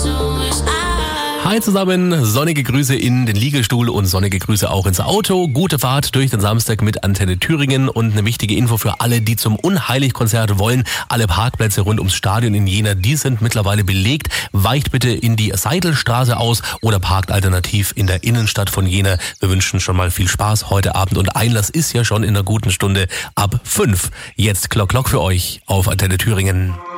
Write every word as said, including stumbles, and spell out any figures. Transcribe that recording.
Hi zusammen, sonnige Grüße in den Liegestuhl und sonnige Grüße auch ins Auto. Gute Fahrt durch den Samstag mit Antenne Thüringen und eine wichtige Info für alle, die zum Unheilig-Konzert wollen. Alle Parkplätze rund ums Stadion in Jena, die sind mittlerweile belegt. Weicht bitte in die Seidelstraße aus oder parkt alternativ in der Innenstadt von Jena. Wir wünschen schon mal viel Spaß heute Abend und Einlass ist ja schon in einer guten Stunde ab fünf. Jetzt Glock Glock für euch auf Antenne Thüringen.